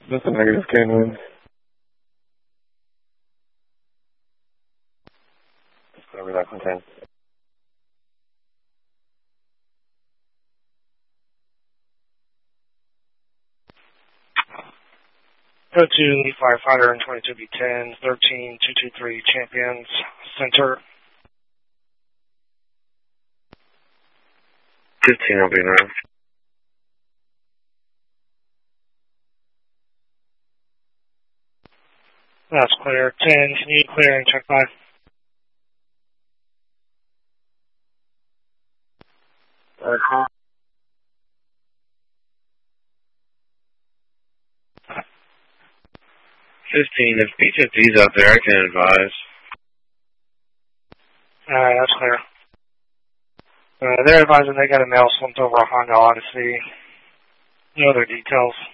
That's a negative canine. Over that content. Go to Lead Firefighter and 22B10, 13223 Champions Center. 15 will be now. That's clear. 10, can you clear and check 5? Uh-huh. 15, if P50's out there, I can advise. Alright, that's clear. They're advising they got a mail slumped over a Honda Odyssey. No other details.